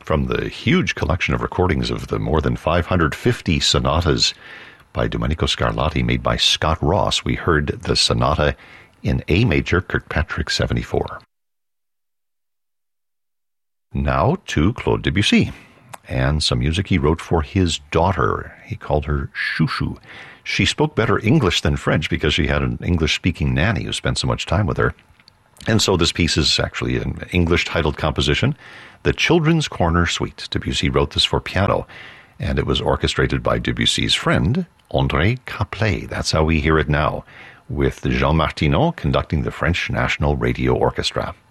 From the huge collection of recordings of the more than 550 sonatas by Domenico Scarlatti made by Scott Ross, we heard the sonata in A major, Kirkpatrick 74. Now to Claude Debussy and some music he wrote for his daughter. He called her Chouchou. She spoke better English than French because she had an English-speaking nanny who spent so much time with her. And so this piece is actually an English-titled composition, The Children's Corner Suite. Debussy wrote this for piano, and it was orchestrated by Debussy's friend, André Caplet. That's how we hear it now, with Jean Martineau conducting the French National Radio Orchestra.